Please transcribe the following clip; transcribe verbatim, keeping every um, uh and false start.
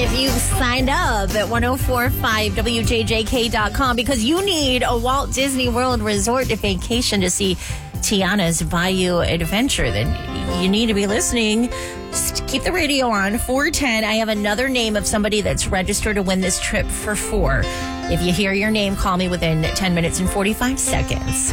if you signed up at ten forty-five W J J K dot com because you need a Walt Disney World Resort vacation to see Tiana's Bayou Adventure, then you need to be listening. Just keep the radio on. four ten. I have another name of somebody that's registered to win this trip for four. If you hear your name, call me within ten minutes and forty-five seconds.